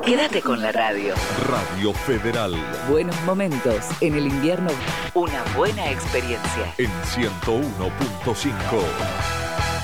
Quédate con la radio. Radio Federal. Buenos momentos en el invierno. Una buena experiencia. En 101.5.